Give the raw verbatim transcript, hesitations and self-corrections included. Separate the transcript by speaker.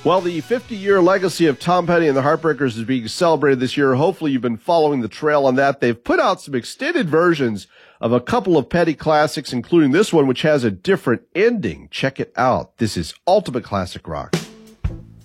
Speaker 1: Well, the fifty-year legacy of Tom Petty and the Heartbreakers is being celebrated this year. Hopefully you've been following the trail on that. They've put out some extended versions of a couple of Petty classics, including this one, which has a different ending. Check it out. This is Ultimate Classic Rock.